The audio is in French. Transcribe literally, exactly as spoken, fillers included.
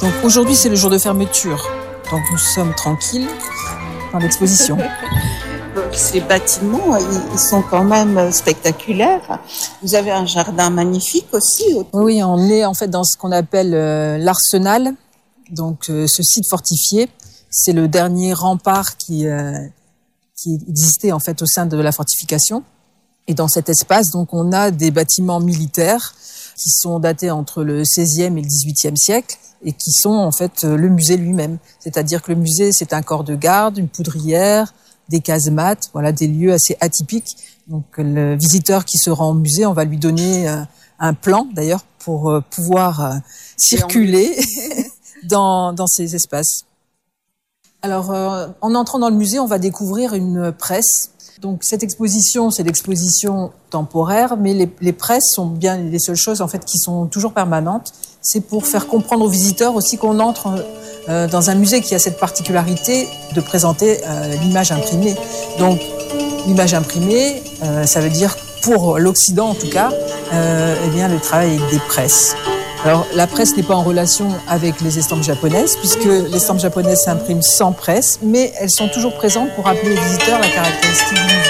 Donc aujourd'hui, c'est le jour de fermeture. Donc nous sommes tranquilles dans l'exposition. Ces bâtiments, ils sont quand même spectaculaires. Vous avez un jardin magnifique aussi. Oui, on est en fait dans ce qu'on appelle euh, l'arsenal. Donc euh, ce site fortifié, c'est le dernier rempart qui euh, qui existait en fait au sein de la fortification. Et dans cet espace, donc on a des bâtiments militaires qui sont datés entre le seizième et le dix-huitième siècle et qui sont en fait le musée lui-même. C'est-à-dire que le musée, c'est un corps de garde, une poudrière, des casemates, voilà, des lieux assez atypiques. Donc le visiteur qui se rend au musée, on va lui donner euh, un plan d'ailleurs pour euh, pouvoir euh, circuler dans dans ces espaces. Alors euh, en entrant dans le musée, on va découvrir une presse. Donc cette exposition, c'est l'exposition temporaire, mais les, les presses sont bien les seules choses en fait qui sont toujours permanentes. C'est pour faire comprendre aux visiteurs aussi qu'on entre euh, dans un musée qui a cette particularité de présenter euh, l'image imprimée. Donc l'image imprimée, euh, ça veut dire pour l'Occident en tout cas, euh, eh bien le travail avec des presses. Alors la presse n'est pas en relation avec les estampes japonaises puisque les estampes japonaises s'impriment sans presse, mais elles sont toujours présentes pour rappeler aux visiteurs la caractéristique du musée.